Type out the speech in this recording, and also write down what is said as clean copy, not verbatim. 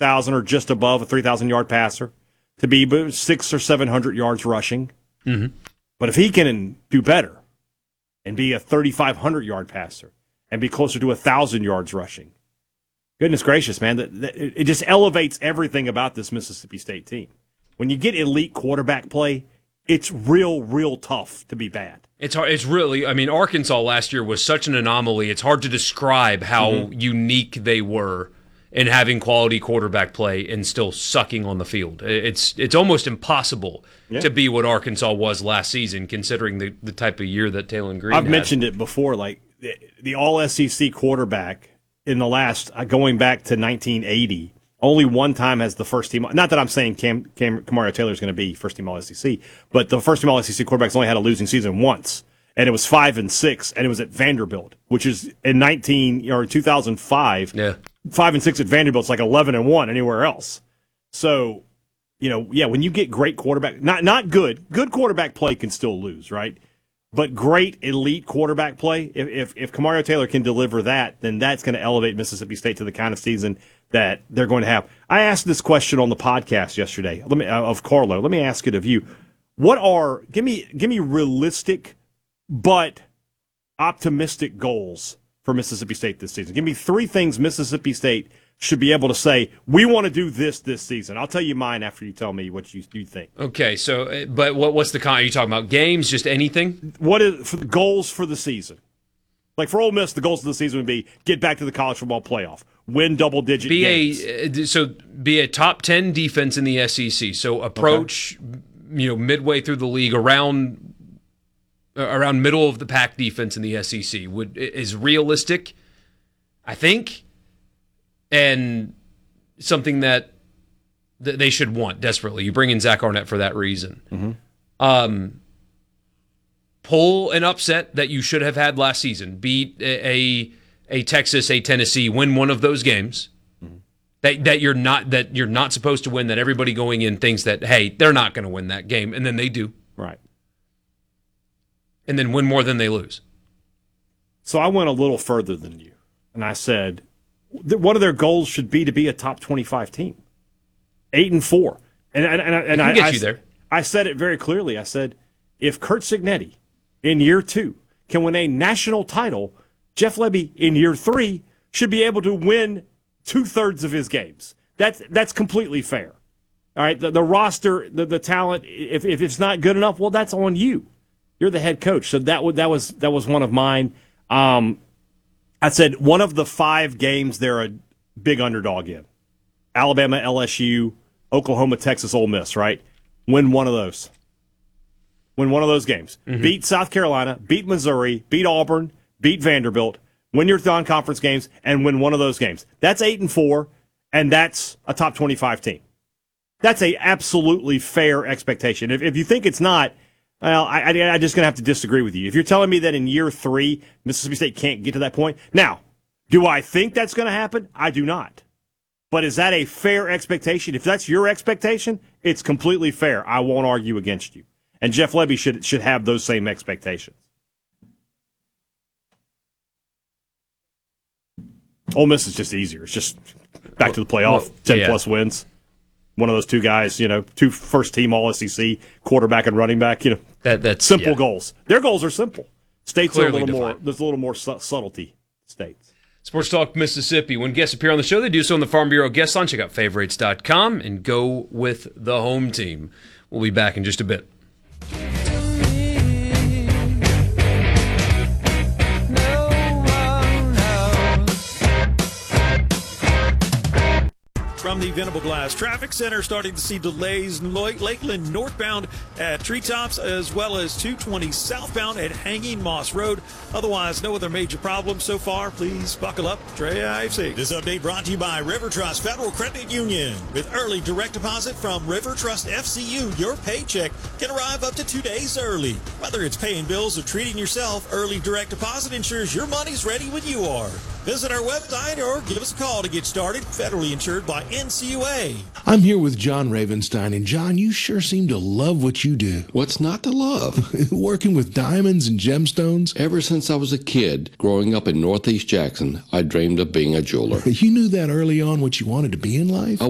3,000 or just above a 3,000-yard passer, to be 600 or 700 yards rushing. Mm-hmm. But if he can do better and be a 3,500-yard passer and be closer to 1,000 yards rushing, goodness gracious, man, it just elevates everything about this Mississippi State team. When you get elite quarterback play, it's real tough to be bad. It's hard. It's really, I mean, Arkansas last year was such an anomaly. It's hard to describe how unique they were in having quality quarterback play and still sucking on the field. It's almost impossible to be what Arkansas was last season, considering the type of year that Taylor Green I've had. mentioned it before, like the All-SEC quarterback in the last, going back to 1980, only one time has the first team. Not that I'm saying Kamario Taylor is going to be first team All-SEC, but the first team All-SEC quarterback's only had a losing season once, and it was 5-6, and it was at Vanderbilt, which is in 2005. Yeah, 5-6 at Vanderbilt's like 11-1 anywhere else. So, when you get great quarterback, not good quarterback play can still lose, right? But great elite quarterback play, if Kamario Taylor can deliver that, then that's going to elevate Mississippi State to the kind of season that they're going to have. I asked this question on the podcast yesterday of Carlo. Let me ask it of you. Give me realistic but optimistic goals for Mississippi State this season. Give me 3 things Mississippi State should be able to say, we want to do this season. I'll tell you mine after you tell me what you think. Okay, so, but what's the are you talking about games, just anything? What is for the goals for the season? Like for Ole Miss, the goals of the season would be get back to the college football playoff, win double-digit games. Be a top 10 defense in the SEC. So approach, midway through the league around middle of the pack defense in the SEC is realistic, I think, and something that they should want desperately. You bring in Zach Arnett for that reason. Mm-hmm. Pull an upset that you should have had last season. Beat a Texas, a Tennessee, win one of those games that you're not supposed to win. That everybody going in thinks that, hey, they're not going to win that game, and then they do. Right. And then win more than they lose. So I went a little further than you, and I said one of their goals should be to be a top 25 team, 8-4, and I get you there. I said it very clearly. I said if Curt Cignetti in year 2 can win a national title, Jeff Lebby in year 3 should be able to win 2/3 of his games. That's completely fair. All right, the roster, the talent. If it's not good enough, well, that's on you. You're the head coach, so that was one of mine. I said one of the 5 games they're a big underdog in: Alabama, LSU, Oklahoma, Texas, Ole Miss. Right, win one of those. Win one of those games. Mm-hmm. Beat South Carolina, beat Missouri, beat Auburn, beat Vanderbilt. Win your non-conference games and win one of those games. That's 8-4, and that's a top 25 team. That's a absolutely fair expectation. If you think it's not. Well, I'm just going to have to disagree with you. If you're telling me that in year 3, Mississippi State can't get to that point. Now, do I think that's going to happen? I do not. But is that a fair expectation? If that's your expectation, it's completely fair. I won't argue against you. And Jeff Lebby should have those same expectations. Ole Miss is just easier. It's just back to the playoff, 10-plus wins. One of those 2 guys, 2 first-team All-SEC, quarterback and running back, that's simple goals. Their goals are simple. States Clearly are a little defined. more. There's a little more subtlety. States. Sports Talk Mississippi. When guests appear on the show, they do so on the Farm Bureau guest line. Check out favorites.com and go with the home team. We'll be back in just a bit. From the Venable Glass Traffic Center, starting to see delays in Lakeland northbound at Treetops, as well as 220 southbound at Hanging Moss Road. Otherwise, no other major problems so far. Please buckle up. Drive safe. This update brought to you by River Trust Federal Credit Union. With early direct deposit from River Trust FCU, your paycheck can arrive up to 2 days early. Whether it's paying bills or treating yourself, early direct deposit ensures your money's ready when you are. Visit our website or give us a call to get started. Federally insured by NCUA. I'm here with John Ravenstein, and John, you sure seem to love what you do. What's not to love? Working with diamonds and gemstones? Ever since I was a kid, growing up in Northeast Jackson, I dreamed of being a jeweler. You knew that early on what you wanted to be in life?